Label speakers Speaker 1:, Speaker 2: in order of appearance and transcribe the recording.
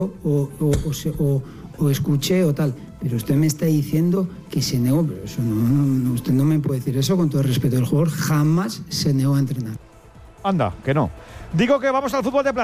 Speaker 1: o escuché o tal, pero usted me está diciendo que se negó, pero eso no, usted no me puede decir eso con todo el respeto. El jugador jamás se negó a entrenar.
Speaker 2: Anda, que no. Digo que vamos al fútbol de plata.